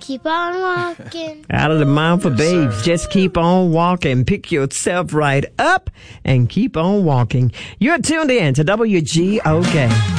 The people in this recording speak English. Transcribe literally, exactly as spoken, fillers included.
keep on walking. Out of the Mouth of Babes. Just keep on walking. Pick yourself right up and keep on walking. You're tuned in to W G O K.